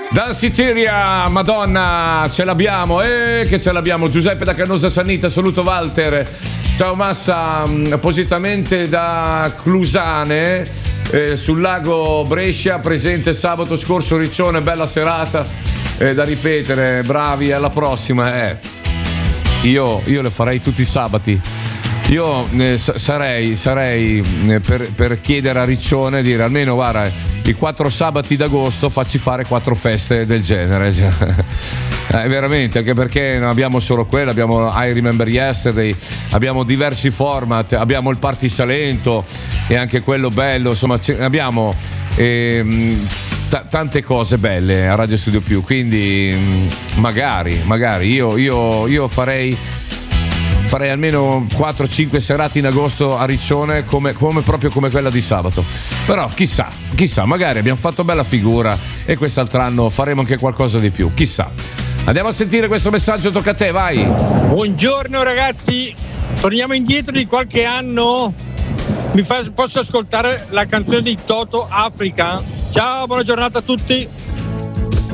Danceteria, Madonna, ce l'abbiamo, che ce l'abbiamo. Giuseppe da Canosa Sannita, saluto Walter. Ciao Massa, appositamente da Clusane, sul lago Brescia, presente sabato scorso, Riccione, bella serata, da ripetere, bravi, alla prossima. Io le farei tutti i sabati. Io sarei per chiedere a Riccione, dire almeno guarda, i 4 sabati d'agosto facci fare 4 feste del genere. Veramente, anche perché non abbiamo solo quello, abbiamo I Remember Yesterday, abbiamo diversi format, abbiamo il Party Salento e anche quello bello, insomma abbiamo tante cose belle a Radio Studio Più, quindi magari io farei almeno 4-5 serate in agosto a Riccione come proprio come quella di sabato. Però chissà, magari abbiamo fatto bella figura e quest'altro anno faremo anche qualcosa di più, chissà. Andiamo a sentire questo messaggio, tocca a te, vai. Buongiorno ragazzi, torniamo indietro di qualche anno. Posso ascoltare la canzone di Toto, Africa? Ciao, buona giornata a tutti.